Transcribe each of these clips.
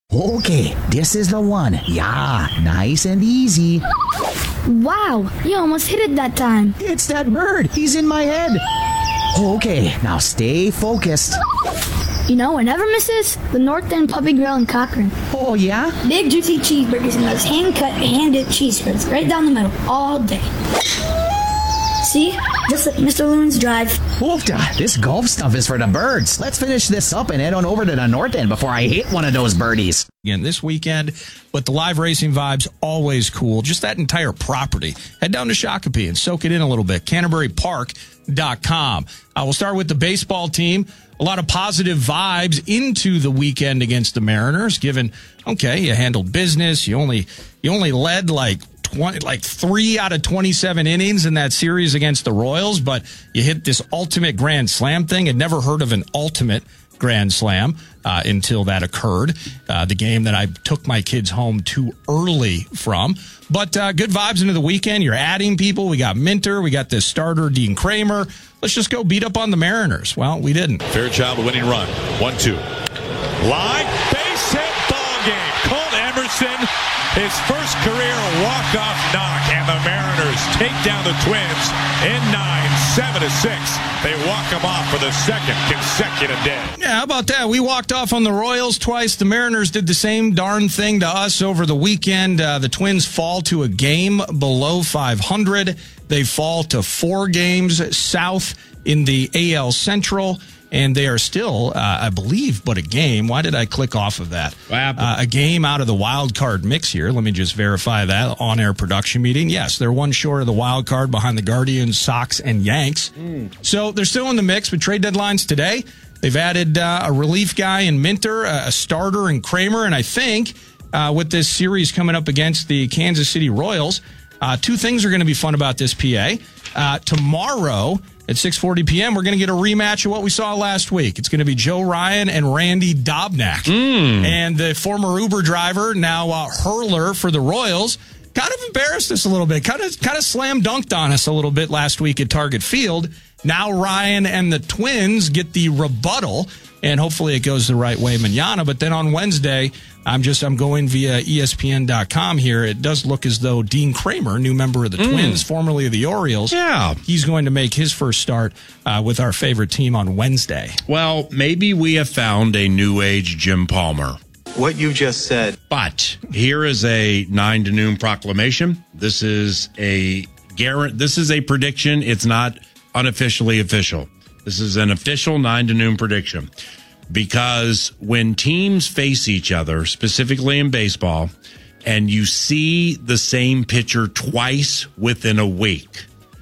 Okay, this is the one. Yeah, nice and easy. Wow, you almost hit it that time. It's that bird. He's in my head. Okay, now stay focused. You know what never misses? The North End Puppy Grill in Cochrane. Oh, yeah? Big juicy cheeseburgers and those hand-cut, hand-dipped cheese curds right down the middle all day. See? Just like Mr. Loon's Drive. Woofda, this golf stuff is for the birds. Let's finish this up and head on over to the North End before I hit one of those birdies. Again this weekend, but the live racing vibe's always cool. Just that entire property. Head down to Shakopee and soak it in a little bit. CanterburyPark.com. We'll start with the baseball team. A lot of positive vibes into the weekend against the Mariners, given, okay, you handled business. You only led like 3 out of 27 innings in that series against the Royals, but you hit this ultimate grand slam thing. I'd never heard of an ultimate grand slam until that occurred. The game that I took my kids home too early from. But good vibes into the weekend. You're adding people. We got Minter. We got this starter, Dean Kramer. Let's just go beat up on the Mariners. Well, we didn't. Fairchild, a winning run. 1-2. Line, base hit, ball game. Colt Emerson, his first career walk-off knock, and the Mariners take down the Twins in 9, 7-6. They walk them off for the second consecutive day. Yeah, how about that? We walked off on the Royals twice. The Mariners did the same darn thing to us over the weekend. The Twins fall to a game below 500. They fall to 4 games south in the AL Central. And they are still, I believe, but a game. Why did I click off of that? A game out of the wild card mix here. Let me just verify that on-air production meeting. Yes, they're one short of the wild card behind the Guardians, Sox, and Yanks. So they're still in the mix, but trade deadlines today. They've added a relief guy in Minter, a starter in Kramer, and I think with this series coming up against the Kansas City Royals, 2 things are going to be fun about this PA. Tomorrow at 6:40 p.m., we're going to get a rematch of what we saw last week. It's going to be Joe Ryan and Randy Dobnak. And the former Uber driver, now hurler for the Royals, kind of embarrassed us a little bit, kind of slam dunked on us a little bit last week at Target Field. Now Ryan and the Twins get the rebuttal, and hopefully it goes the right way mañana. But then on Wednesday, I'm going via ESPN.com here. It does look as though Dean Kramer, new member of the Twins, formerly of the Orioles, he's going to make his first start with our favorite team on Wednesday. Well, maybe we have found a new age Jim Palmer. What you just said. But here is a 9 to noon proclamation. This is a prediction. It's not unofficially official. This is an official 9 to noon prediction. Because when teams face each other, specifically in baseball, and you see the same pitcher twice within a week,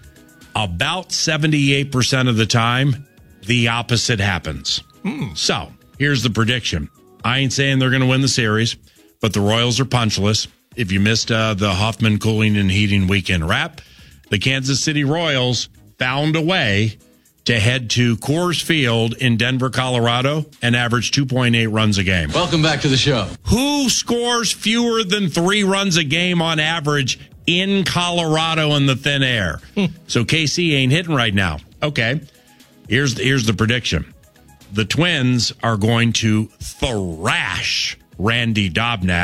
about 78% of the time, the opposite happens. So here's the prediction. I ain't saying they're going to win the series, but the Royals are punchless. If you missed the Huffman Cooling and Heating Weekend Wrap, the Kansas City Royals found a way to head to Coors Field in Denver, Colorado, and average 2.8 runs a game. Welcome back to the show. Who scores fewer than 3 runs a game on average in Colorado in the thin air? So KC ain't hitting right now. Okay, here's the prediction. The Twins are going to thrash Randy Dobnak.